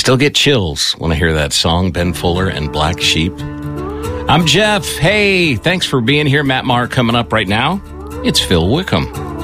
Still get chills when I hear that song, Ben Fuller and Black Sheep. I'm Jeff. Hey, thanks for being here. Matt Maher coming up right now. It's Phil Wickham.